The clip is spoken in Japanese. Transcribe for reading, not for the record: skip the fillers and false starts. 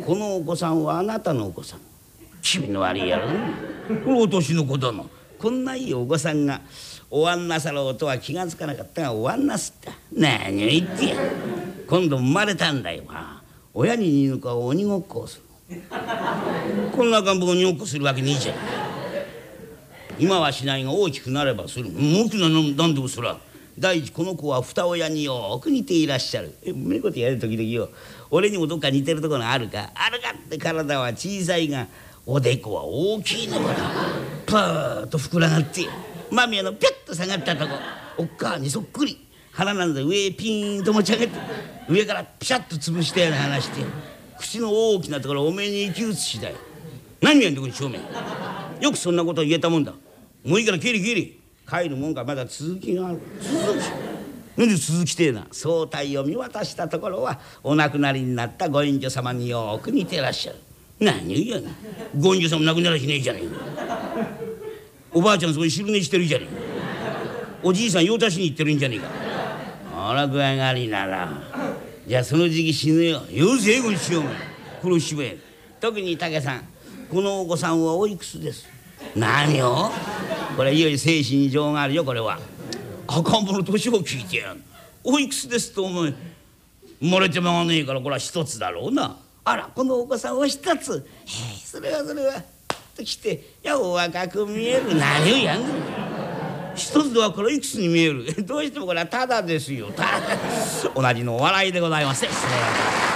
このお子さんはあなたのお子さん。気味の悪いやろ。これお年の子だな。こんないいお子さんがおわんなさろうとは気がつかなかったがおわんなすった。何を言ってや。今度生まれたんだよ。親に似ぬか鬼ごっこをする。こんな赤ん坊鬼ごっこするわけねえじゃん。今はしないが大きくなればする。大きななんでもそら。第一この子は二親によく似ていらっしゃる。うめえことやる時々よ。俺にもどっか似てるところがあるか。あるかって体は小さいがおでこは大きいのからパーッと膨らがって間宮のピュッと下がったとこおっかあにそっくり。鼻なんざ上へピーンと持ち上げて上からピシャッと潰したような話して口の大きなところおめえに生き写しだよ。何やんとこに正面よくそんなこと言えたもんだ。もういいから帰るもんか。まだ続きがある。なんで続きてえな。総体を見渡したところはお亡くなりになったご隠居様によく似てらっしゃる。何を言うやねん。ご隠居様亡くならしねえじゃねえか。おばあちゃんそこに昼寝してるじゃねえか。おじいさん用足しに行ってるんじゃねえか。あら具合が悪いならじゃあその時期死ぬよ。よせごにしようが黒芝居。特に武さんこのお子さんはおいくつです。何をこれいよいよ精神に情があるよ。これは赤ん坊の年を聞いてやん。おいくつですと思う。生まれてまがねえからこれは一つだろうな。あらこのお子さんは一つ。それはときてやお若く見える。何をやんの。一つだからいくつに見える。どうしてもこれはただですよ。ただ同じのお笑いでございます。失礼。